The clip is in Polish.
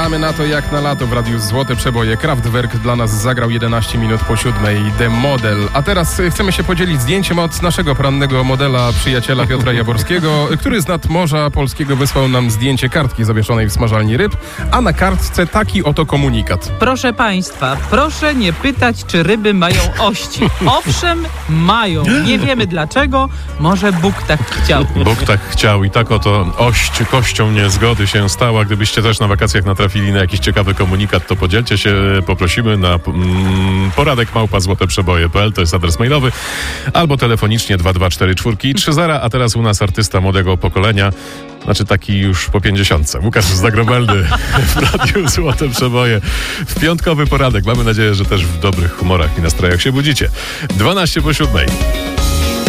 Gramy na to jak na lato w Radiu Złote Przeboje. Kraftwerk dla nas zagrał 11 minut po 7. The Model. A teraz chcemy się podzielić zdjęciem od naszego porannego modela, przyjaciela Piotra Jaworskiego, który z nad Morza Polskiego wysłał nam zdjęcie kartki zawieszonej w smażalni ryb, a na kartce taki oto komunikat. Proszę Państwa, proszę nie pytać, czy ryby mają ości. Owszem, mają. Nie wiemy dlaczego. Może Bóg tak chciał. Bóg tak chciał i tak oto ość kością niezgody się stała. Gdybyście też na wakacjach natrafili na jakiś ciekawy komunikat, to podzielcie się, poprosimy na poradek@złoteprzeboje.pl, to jest adres mailowy, albo telefonicznie 2244330, a teraz u nas artysta młodego pokolenia, znaczy taki już po 50. Łukasz Zagrobelny w Radiu Złote Przeboje. W piątkowy poranek. Mamy nadzieję, że też w dobrych humorach i nastrojach się budzicie. 12 po 7.